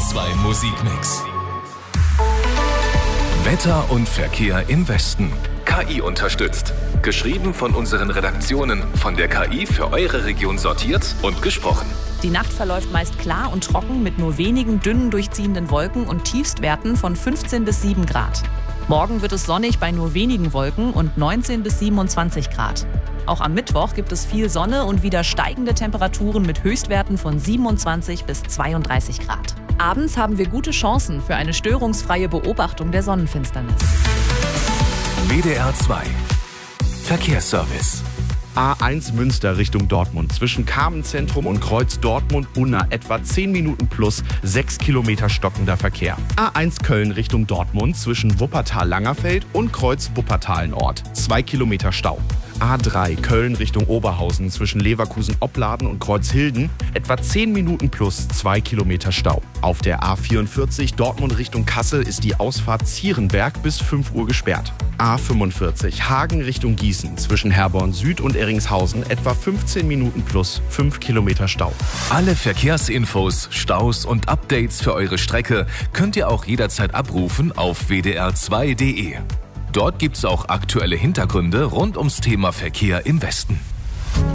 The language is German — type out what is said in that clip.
2 Musikmix. Wetter und Verkehr im Westen. KI unterstützt. Geschrieben von unseren Redaktionen, von der KI für eure Region sortiert und gesprochen. Die Nacht verläuft meist klar und trocken mit nur wenigen dünnen durchziehenden Wolken und Tiefstwerten von 15 bis 7 Grad. Morgen wird es sonnig bei nur wenigen Wolken und 19 bis 27 Grad. Auch am Mittwoch gibt es viel Sonne und wieder steigende Temperaturen mit Höchstwerten von 27 bis 32 Grad. Abends haben wir gute Chancen für eine störungsfreie Beobachtung der Sonnenfinsternis. WDR 2 Verkehrsservice. A1 Münster Richtung Dortmund. Zwischen Carmenzentrum und Kreuz Dortmund-Unna etwa 10 Minuten plus 6 Kilometer stockender Verkehr. A1 Köln Richtung Dortmund zwischen Wuppertal-Langerfeld und Kreuz Wuppertal-Nord. 2 Kilometer Stau. A3 Köln Richtung Oberhausen zwischen Leverkusen-Opladen und Kreuzhilden etwa 10 Minuten plus 2 Kilometer Stau. Auf der A44 Dortmund Richtung Kassel ist die Ausfahrt Zierenberg bis 5 Uhr gesperrt. A45 Hagen Richtung Gießen zwischen Herborn Süd und Erringshausen etwa 15 Minuten plus 5 Kilometer Stau. Alle Verkehrsinfos, Staus und Updates für eure Strecke könnt ihr auch jederzeit abrufen auf wdr2.de. Dort gibt's auch aktuelle Hintergründe rund ums Thema Verkehr im Westen.